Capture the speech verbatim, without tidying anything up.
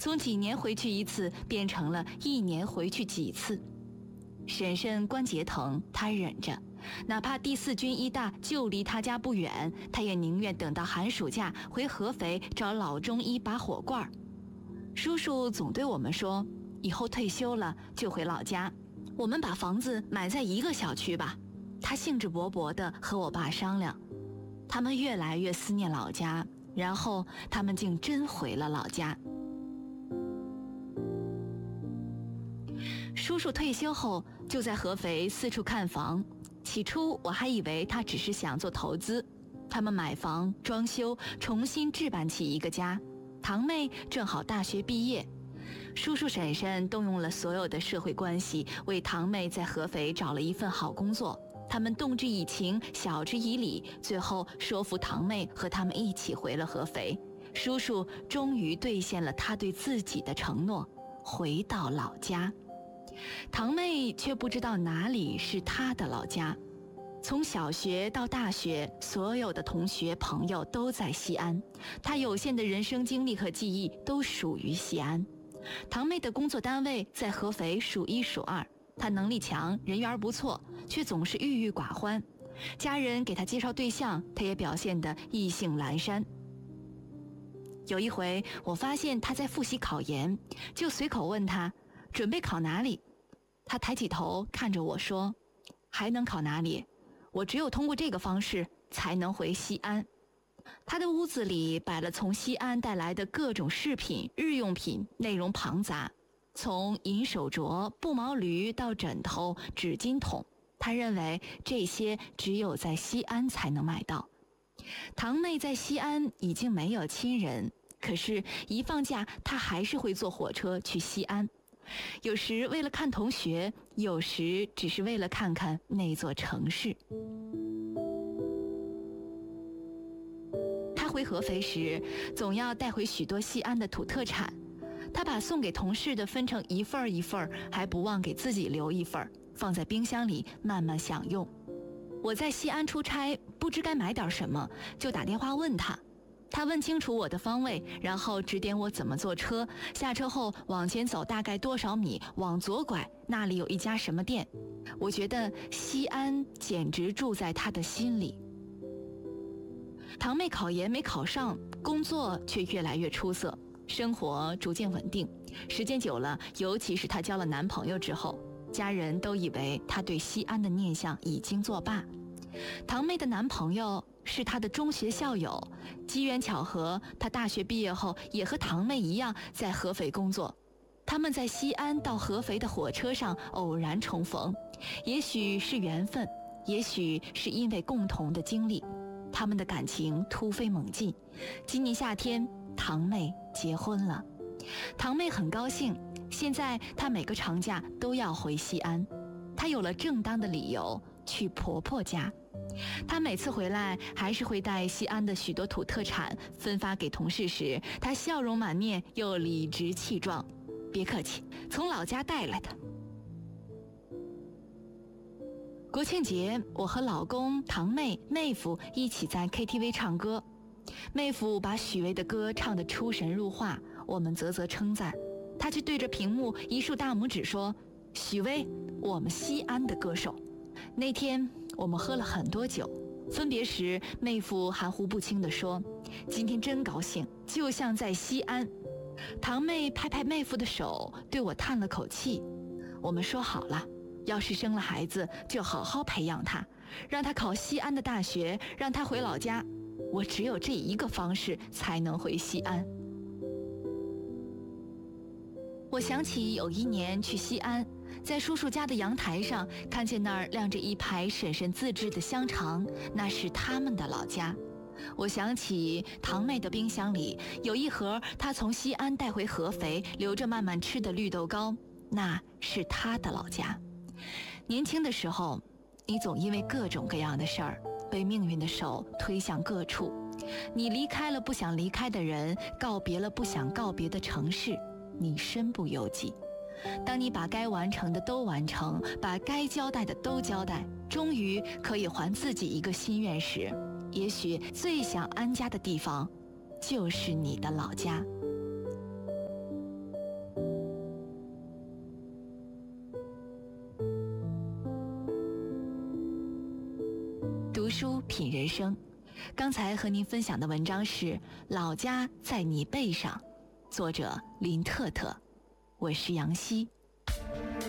从几年回去一次变成了一年回去几次。婶婶关节疼，她忍着，哪怕第四军医大就离她家不远，她也宁愿等到寒暑假回合肥找老中医拔火罐。叔叔总对我们说，以后退休了就回老家，我们把房子买在一个小区吧。他兴致勃勃地和我爸商量，他们越来越思念老家，然后他们竟真回了老家。叔叔退休后就在合肥四处看房，起初我还以为他只是想做投资。他们买房装修，重新置办起一个家。堂妹正好大学毕业，叔叔婶婶动用了所有的社会关系，为堂妹在合肥找了一份好工作。他们动之以情，晓之以理，最后说服堂妹和他们一起回了合肥。叔叔终于兑现了他对自己的承诺，回到老家。堂妹却不知道哪里是她的老家。从小学到大学，所有的同学朋友都在西安，她有限的人生经历和记忆都属于西安。堂妹的工作单位在合肥数一数二，她能力强，人缘不错，却总是郁郁寡欢。家人给她介绍对象，她也表现得意兴阑珊。有一回我发现她在复习考研，就随口问她准备考哪里。她抬起头看着我说，还能考哪里？我只有通过这个方式才能回西安。他的屋子里摆了从西安带来的各种饰品、日用品，内容庞杂，从银手镯、布毛驴到枕头、纸巾筒，他认为这些只有在西安才能买到。堂妹在西安已经没有亲人，可是一放假她还是会坐火车去西安，有时为了看同学，有时只是为了看看那座城市。他回合肥时总要带回许多西安的土特产，他把送给同事的分成一份一份，还不忘给自己留一份，放在冰箱里慢慢享用。我在西安出差，不知该买点什么，就打电话问他，他问清楚我的方位，然后指点我怎么坐车，下车后往前走大概多少米，往左拐，那里有一家什么店。我觉得西安简直住在他的心里。堂妹考研没考上，工作却越来越出色，生活逐渐稳定。时间久了，尤其是她交了男朋友之后，家人都以为她对西安的念想已经作罢。堂妹的男朋友是她的中学校友，机缘巧合，她大学毕业后也和堂妹一样在合肥工作。他们在西安到合肥的火车上偶然重逢，也许是缘分，也许是因为共同的经历，他们的感情突飞猛进。今年夏天，堂妹结婚了。堂妹很高兴，现在她每个长假都要回西安，她有了正当的理由去婆婆家。她每次回来还是会带西安的许多土特产分发给同事时，她笑容满面又理直气壮，别客气，从老家带来的。国庆节，我和老公、堂妹、妹夫一起在 K T V 唱歌，妹夫把许巍的歌唱得出神入化，我们啧啧称赞，他却对着屏幕一竖大拇指说，许巍，我们西安的歌手。那天我们喝了很多酒，分别时妹夫含糊不清地说，今天真高兴，就像在西安。堂妹拍拍妹夫的手，对我叹了口气，我们说好了，要是生了孩子就好好培养他，让他考西安的大学，让他回老家。我只有这一个方式才能回西安。我想起有一年去西安，在叔叔家的阳台上看见那儿晾着一排婶婶自制的香肠，那是他们的老家。我想起堂妹的冰箱里有一盒她从西安带回合肥留着慢慢吃的绿豆糕，那是她的老家。年轻的时候，你总因为各种各样的事儿被命运的手推向各处，你离开了不想离开的人，告别了不想告别的城市，你身不由己。当你把该完成的都完成，把该交代的都交代，终于可以还自己一个心愿时，也许最想安家的地方就是你的老家。 书品人生。刚才和您分享的文章是《老家在你背上》，作者林特特。我是杨希。